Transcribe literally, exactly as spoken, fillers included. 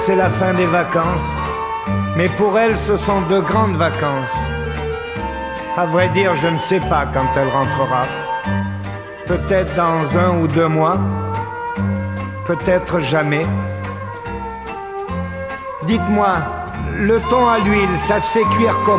C'est la fin des vacances, mais pour elle ce sont de grandes vacances. À vrai dire, je ne sais pas quand elle rentrera. Peut-être dans un ou deux mois, peut-être jamais. Dites-moi, le thon à l'huile, ça se fait cuire comment ?